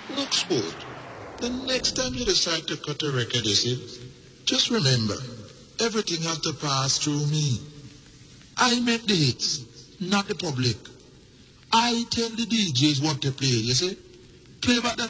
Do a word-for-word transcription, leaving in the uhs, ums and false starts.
Look, sport, the next time you decide to cut a record, you see, just remember, everything has to pass through me. I make the hits, not the public. I tell the D Js what to play, you see. Play back that